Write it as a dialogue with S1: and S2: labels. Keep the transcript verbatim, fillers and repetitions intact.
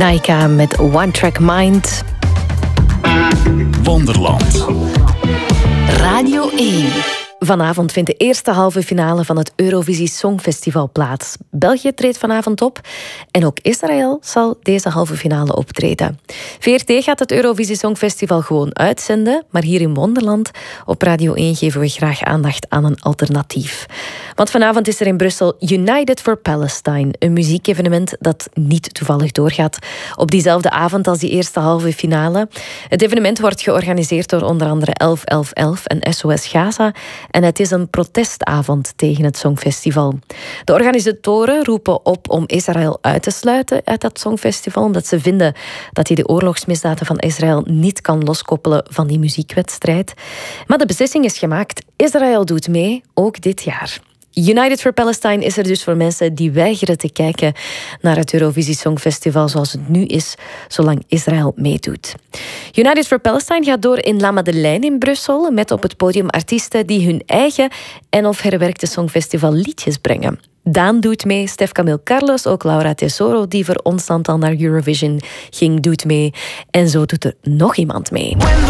S1: Naika met One Track Mind.
S2: Wonderland.
S1: Radio één. Vanavond vindt de eerste halve finale van het Eurovisie Songfestival plaats. België treedt vanavond op en ook Israël zal deze halve finale optreden. V R T gaat het Eurovisie Songfestival gewoon uitzenden, maar hier in Wonderland op Radio één geven we graag aandacht aan een alternatief. Want vanavond is er in Brussel United for Palestine, een muziekevenement dat niet toevallig doorgaat op diezelfde avond als die eerste halve finale. Het evenement wordt georganiseerd door onder andere elf elf elf en S O S Gaza. En het is een protestavond tegen het Songfestival. De organisatoren roepen op om Israël uit te sluiten uit dat Songfestival, omdat ze vinden dat hij de oorlogsmisdaden van Israël niet kan loskoppelen van die muziekwedstrijd. Maar de beslissing is gemaakt. Israël doet mee, ook dit jaar. United for Palestine is er dus voor mensen die weigeren te kijken naar het Eurovisie Songfestival zoals het nu is, zolang Israël meedoet. United for Palestine gaat door in La Madeleine in Brussel met op het podium artiesten die hun eigen en of herwerkte Songfestival liedjes brengen. Daan doet mee, Stef Camille Carlos, ook Laura Tesoro, die voor ons dan al naar Eurovision ging, doet mee. En zo doet er nog iemand mee.